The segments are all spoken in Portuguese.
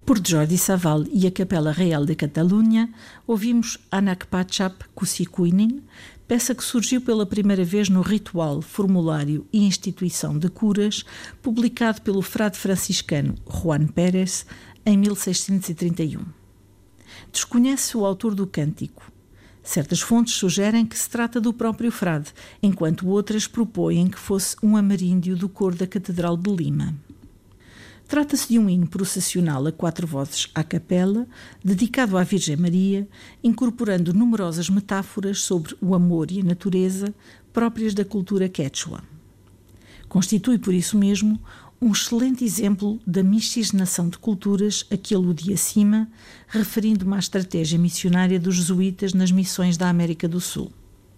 Por Jordi Savall e a Capela Real de Catalunha, ouvimos Anak Pachap Kusikuinin, peça que surgiu pela primeira vez no Ritual, Formulário e Instituição de Curas, publicado pelo frade franciscano Juan Pérez em 1631. Desconhece o autor do cântico. Certas fontes sugerem que se trata do próprio frade, enquanto outras propõem que fosse um ameríndio do coro da Catedral de Lima. Trata-se de um hino processional a 4 vozes à capela, dedicado à Virgem Maria, incorporando numerosas metáforas sobre o amor e a natureza próprias da cultura quechua. Constitui, por isso mesmo, um excelente exemplo da miscigenação de culturas a que aludi acima, referindo-me à estratégia missionária dos jesuítas nas missões da América do Sul.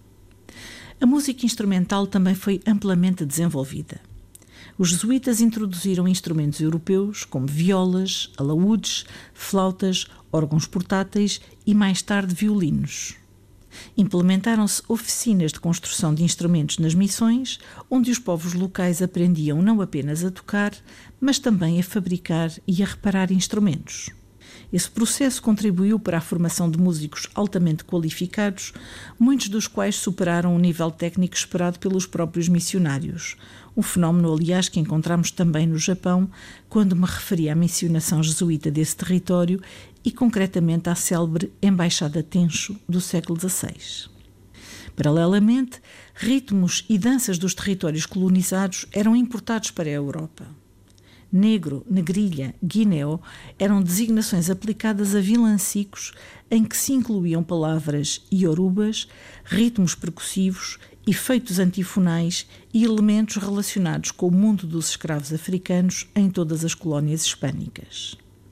A música instrumental também foi amplamente desenvolvida. Os jesuítas introduziram instrumentos europeus como violas, alaúdes, flautas, órgãos portáteis e mais tarde violinos. Implementaram-se oficinas de construção de instrumentos nas missões, onde os povos locais aprendiam não apenas a tocar, mas também a fabricar e a reparar instrumentos. Esse processo contribuiu para a formação de músicos altamente qualificados, muitos dos quais superaram o nível técnico esperado pelos próprios missionários. Um fenómeno, aliás, que encontramos também no Japão, quando me referi à missionação jesuíta desse território e, concretamente, à célebre Embaixada Tencho do século XVI. Paralelamente, ritmos e danças dos territórios colonizados eram importados para a Europa. Negro, negrilha, guineo eram designações aplicadas a vilancicos em que se incluíam palavras iorubas, ritmos percussivos, efeitos antifonais e elementos relacionados com o mundo dos escravos africanos em todas as colónias hispânicas.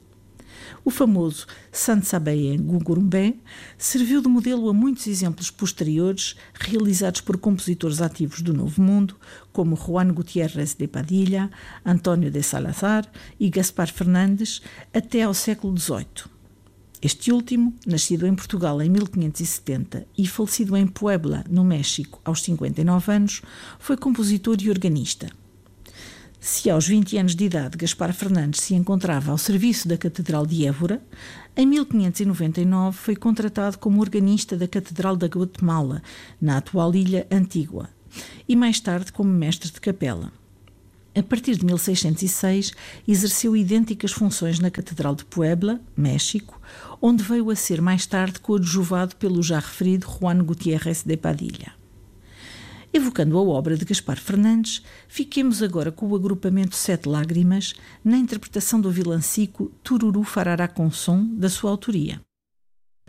O famoso Sansabeya Ngurumbé serviu de modelo a muitos exemplos posteriores realizados por compositores ativos do Novo Mundo, como Juan Gutiérrez de Padilla, António de Salazar e Gaspar Fernandes, até ao século XVIII. Este último, nascido em Portugal em 1570 e falecido em Puebla, no México, aos 59 anos, foi compositor e organista. Se aos 20 anos de idade Gaspar Fernandes se encontrava ao serviço da Catedral de Évora, em 1599 foi contratado como organista da Catedral da Guatemala, na atual Ilha Antígua, e mais tarde como mestre de capela. A partir de 1606, exerceu idênticas funções na Catedral de Puebla, México, onde veio a ser mais tarde coadjuvado pelo já referido Juan Gutiérrez de Padilla. Evocando a obra de Gaspar Fernandes, fiquemos agora com o agrupamento Sete Lágrimas, na interpretação do vilancico Tururu Farará com Som, da sua autoria.